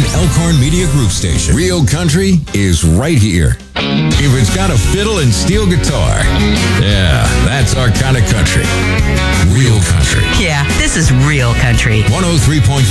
Elkhorn Media Group station. Real country is right here. If it's got a fiddle and steel guitar, yeah, that's our kind of country. Real country. Yeah, this is real country. 103.5